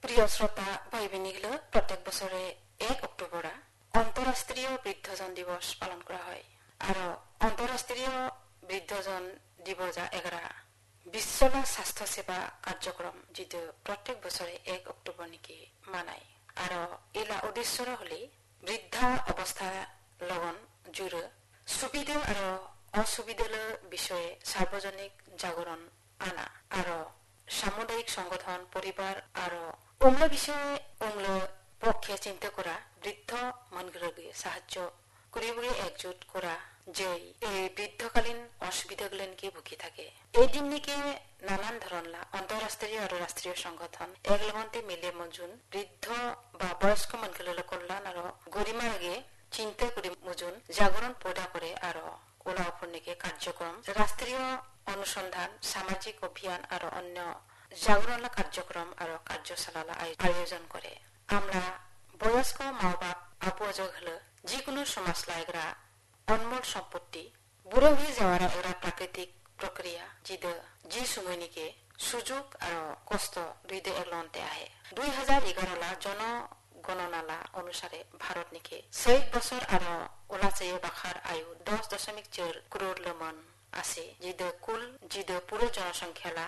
প্ৰিয় শ্ৰোতা ভাই ভনীসকল, প্ৰত্যেক বছৰে 1 অক্টোবৰ আন্তঃৰাষ্ট্ৰীয় বৃদ্ধজন দিৱস পালন কৰা হয়। আৰু আন্তঃৰাষ্ট্ৰীয় বৃদ্ধজন দিৱস এগৰা বিশ্ব স্বাস্থ্য সেৱা কাৰ্যক্ৰম যিটো প্ৰত্যেক বছৰে 1 অক্টোবৰ নেকি মানায়। আৰু ইলা উদ্দেশ্য হলে বৃদ্ধা অৱস্থা লগন জোৰ সুবিধা আৰু অসুবিধাৰ বিষয়ে সাৰ্বজনিক জাগৰণ আনা আৰু সামুদায়িক সংগঠন পরিবার আর অম্ল বিষয়ে অম্ল পক্ষে চিন্তা করা বৃদ্ধ মানুষগুলোকে সাহায্য করিবলে একজোট করা যে এই বৃদ্ধকালীন অসুবিধাগুলোকে ভুগি থাকে। এই দিনটিকে নানান ধরনের আন্তঃরাষ্ট্রীয় আর রাষ্ট্রীয় সংগঠন একলগতে মিলে মজুন বৃদ্ধ বা বয়স্ক মানুষগুলোর কল্যাণ আর গরিমাকে চিন্তা করে মজুন জাগরণ পয়দা করে আর ওলা অপরনিকে কার্যক্রম রাষ্ট্রীয় অনুসন্ধান সামাজিক অভিযান আর অন্য জাগরণ কার্যক্রম আর কার্যশালা আয়োজন করে। আমরা বয়স্ক মা বাপ আপু আজক হলে যিকোনো সমাজ লাইগ্রা অনমোল সম্পত্তি বুড়ো হয়ে যাওয়ার ওরা প্রাকৃতিক প্রক্রিয়া যি সময়নিকে সুযোগ আর কষ্ট দুইদে এলনতে আহে। 2011 জনগণনালা অনুসারে ভারত নিকে 6 বছর আর ওলাচে বাখার আয়ু 10.4 করোড় লমন আছে, যিদে পুরো জনসংখ্যা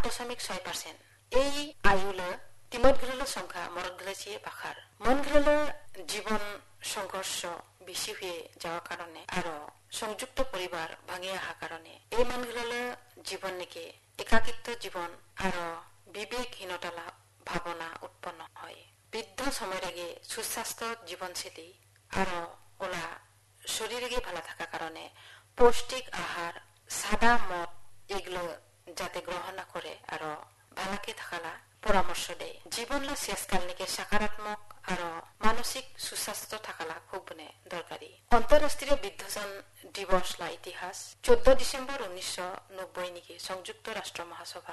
8.6%। এই আয়ুল তিমতগুলোর সংখ্যা মরদগুলো চেয়ে বাখার মনগুলো জীবন সংঘর্ষ বেশি হয়ে যাওয়ার কারণে আর সংযুক্ত পরিবার ভাঙিয়ে আসার কারণে এই মানুষগুলো জীবন নিকে একাকিত্ব জীবন আর বিবেকহীনতা ভাবনা উৎপন্ন হয়। বৃদ্ধ সময়ের আগে সুস্বাস্থ্য জীবনশৈলী আর ওলা শরীরে ভালো থাকার কারণে পৌষ্টিক আহার সাদা মদ এগুলো যাতে গ্রহণ না করে আর ভালাকে থাকালা পরামর্শ দেয়। জীবন শেষকাল নিকে সকারাত্মক আর মানসিক সুস্বাস্থ্য থাকালা খুব দরকারি। আন্তঃরাষ্ট্রীয় বৃদ্ধজন দিবস ইতিহাস 14 ডিসেম্বর 1990 নিকে সংযুক্ত রাষ্ট্র মহাসভা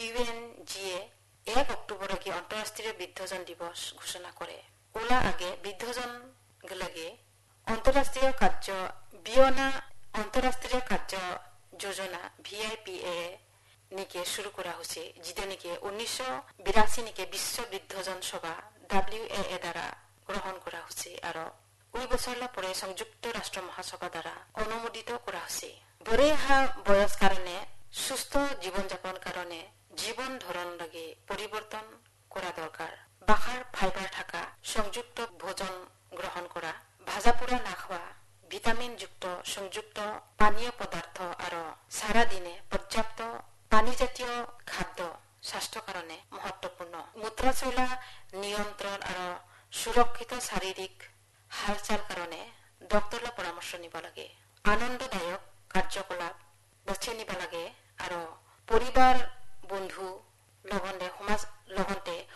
UNGA 1 অক্টোবর কি আন্তঃরাষ্ট্রীয় বৃদ্ধজন দিবস ঘোষণা করে। ওলা আগে বৃদ্ধজন লাগে আন্তঃরাষ্ট্রীয় কার্য বিয়না আন্তঃরাষ্ট্রীয় কার্য যোজনা VIPA নিকে শুরু করা হয়েছে, যেটা নিকে 1982 নিকে বিশ্ব বৃদ্ধজন সভা WAA দ্বারা গ্রহণ করা হয়েছে আর ওই বছর পরে সংযুক্ত রাষ্ট্র মহাসভা দ্বারা অনুমোদিত করা হয়েছে। বড়ে হা বয়স কারণে সুস্থ জীবনযাপন কারণে জীবন ধরন লাগে পরিবর্তন করা দরকার। বাখার ফাইবার থাকা সংযুক্ত ভোজন গ্রহণ করা, ভাজা পোড়া না খাওয়া, ভিটামিন যুক্ত সংযুক্ত পানীয় পদার্থ আর সারাদিনে পর্যাপ্ত পানি জাতীয় খাদ্য স্বাস্থ্য কারণে মহত্বপূর্ণ। মূত্রাশয়লা নিয়ন্ত্রণ আর সুরক্ষিত শারীরিক হালচাল কারণে ডক্টরলা পরামর্শ নিব লাগে। আনন্দদায়ক কার্যকলাপ বেছে নিব লাগে আর পরিবার